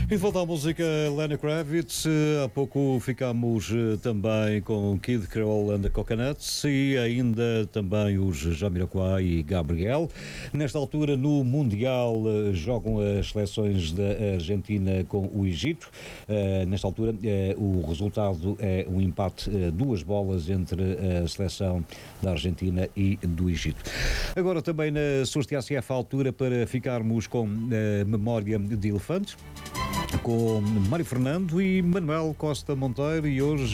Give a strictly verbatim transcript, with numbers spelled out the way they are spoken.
E volta à música Lenny Kravitz. Há pouco ficámos também com Kid Creole and the Coconuts e ainda também os Jamiroquai e Gabriel. Nesta altura, no Mundial, jogam as seleções da Argentina com o Egito. Nesta altura, o resultado é um empate, duas bolas entre a seleção da Argentina e do Egito. Agora também na Source T A C F, a altura para ficarmos com a memória de elefantes, com Mário Fernando e Manuel Costa Monteiro, e hoje